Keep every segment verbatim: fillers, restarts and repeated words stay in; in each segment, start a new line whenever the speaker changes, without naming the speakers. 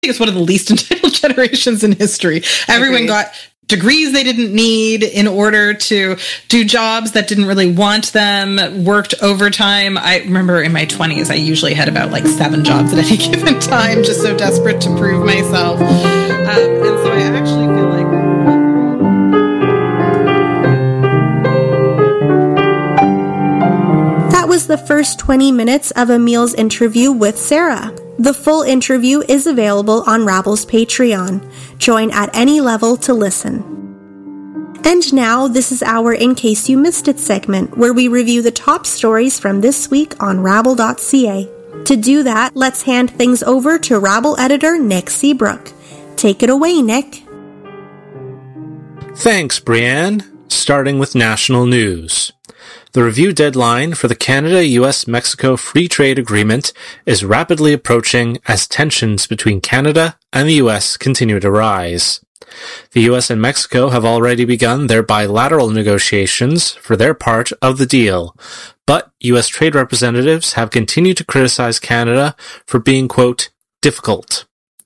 it's one of the least entitled generations in history. Everyone got degrees they didn't need in order to do jobs that didn't really want them, worked overtime. I remember in my twenties, I usually had about like seven jobs at any given time, just so desperate to prove myself. Um, and so I actually feel like...
That was the first twenty minutes of Emil's interview with Sarah. The full interview is available on Rabble's Patreon. Join at any level to listen. And now, this is our In Case You Missed It segment, where we review the top stories from this week on Rabble dot c a. To do that, let's hand things over to Rabble editor Nick Seabrook. Take it away, Nick.
Thanks, Brianne. Starting with national news. The review deadline for the Canada-U S Mexico Free Trade Agreement is rapidly approaching as tensions between Canada and the U S continue to rise. The U S and Mexico have already begun their bilateral negotiations for their part of the deal, but U S trade representatives have continued to criticize Canada for being, quote, difficult.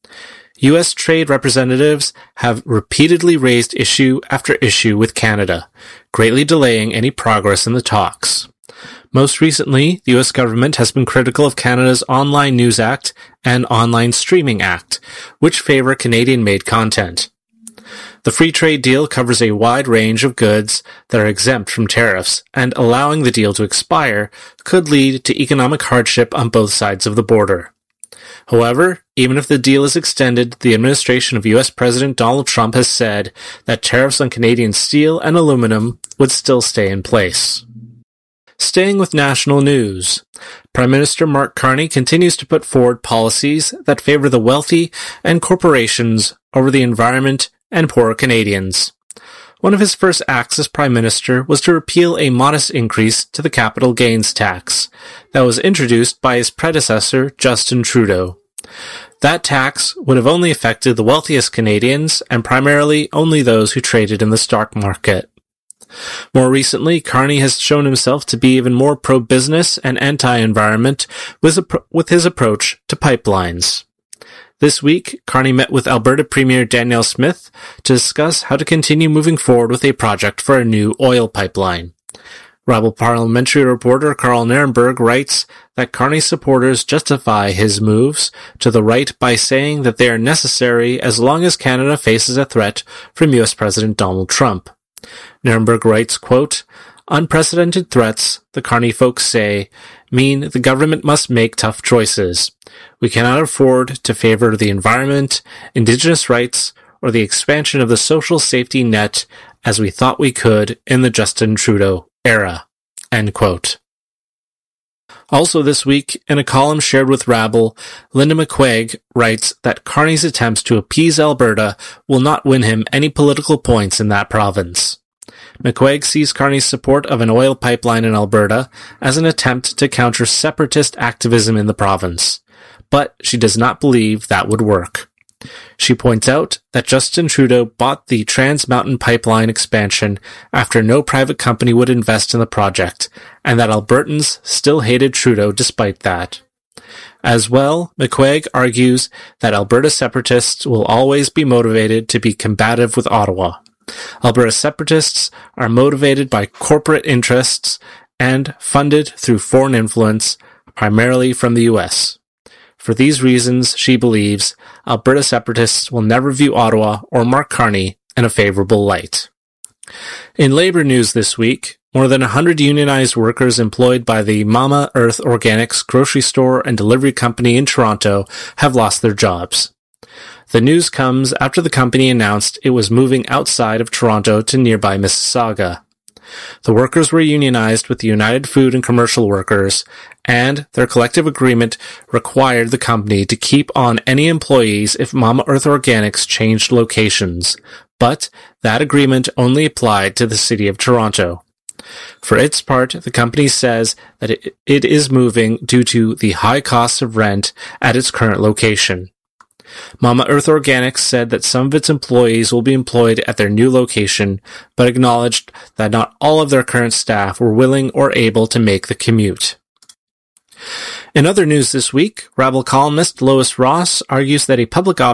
U S trade representatives have repeatedly raised issue after issue with Canada, greatly delaying any progress in the talks. Most recently, the U S government has been critical of Canada's Online News Act and Online Streaming Act, which favor Canadian-made content. The free trade deal covers a wide range of goods that are exempt from tariffs, and allowing the deal to expire could lead to economic hardship on both sides of the border. However, even if the deal is extended, the administration of U S President Donald Trump has said that tariffs on Canadian steel and aluminum would still stay in place. Staying with national news, Prime Minister Mark Carney continues to put forward policies that favor the wealthy and corporations over the environment and poorer Canadians. One of his first acts as Prime Minister was to repeal a modest increase to the capital gains tax that was introduced by his predecessor, Justin Trudeau. That tax would have only affected the wealthiest Canadians and primarily only those who traded in the stock market. More recently, Carney has shown himself to be even more pro-business and anti-environment with, with his approach to pipelines. This week, Carney met with Alberta Premier Danielle Smith to discuss how to continue moving forward with a project for a new oil pipeline. Rabble parliamentary reporter Carl Nirenberg writes that Carney's supporters justify his moves to the right by saying that they are necessary as long as Canada faces a threat from U S President Donald Trump. Nirenberg writes, quote, unprecedented threats, the Carney folks say, mean the government must make tough choices. We cannot afford to favor the environment, Indigenous rights, or the expansion of the social safety net as we thought we could in the Justin Trudeau era. End quote. Also this week, in a column shared with Rabble, Linda McQuaig writes that Carney's attempts to appease Alberta will not win him any political points in that province. McQuaig sees Carney's support of an oil pipeline in Alberta as an attempt to counter separatist activism in the province, but she does not believe that would work. She points out that Justin Trudeau bought the Trans Mountain Pipeline expansion after no private company would invest in the project, and that Albertans still hated Trudeau despite that. As well, McQuaig argues that Alberta separatists will always be motivated to be combative with Ottawa. Alberta separatists are motivated by corporate interests and funded through foreign influence, primarily from the U S. For these reasons, she believes, Alberta separatists will never view Ottawa or Mark Carney in a favorable light. In labor news this week, more than one hundred unionized workers employed by the Mama Earth Organics grocery store and delivery company in Toronto have lost their jobs. The news comes after the company announced it was moving outside of Toronto to nearby Mississauga. The workers were unionized with the United Food and Commercial Workers, and their collective agreement required the company to keep on any employees if Mama Earth Organics changed locations, but that agreement only applied to the city of Toronto. For its part, the company says that it, it is moving due to the high cost of rent at its current location. Mama Earth Organics said that some of its employees will be employed at their new location, but acknowledged that not all of their current staff were willing or able to make the commute. In other news this week, Rabble columnist Lois Ross argues that a public